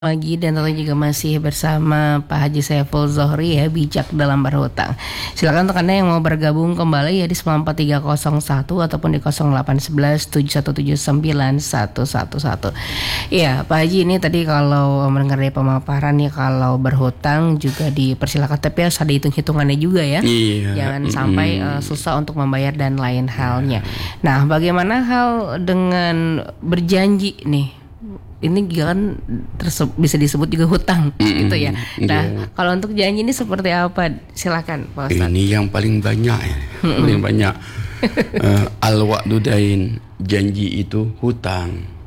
Pagi dan tentunya juga masih bersama Pak Haji Saiful Zohri ya, bijak dalam berhutang. Silakan untuk Anda yang mau bergabung kembali ya di 94301 ataupun di 0811 7179 111. Iya Pak Haji, ini tadi kalau mendengar dari pemaparan ya, kalau berhutang juga dipersilakan, tapi harus ada hitung-hitungannya juga ya. Iya. Jangan sampai susah untuk membayar dan lain halnya. Nah, bagaimana hal dengan berjanji nih? Ini kan bisa disebut juga hutang gitu ya. Nah, kalau untuk janji ini seperti apa? Silakan Pak Ustadz. Ini yang paling banyak ya. Paling banyak. Al-wa'du dain, janji itu hutang.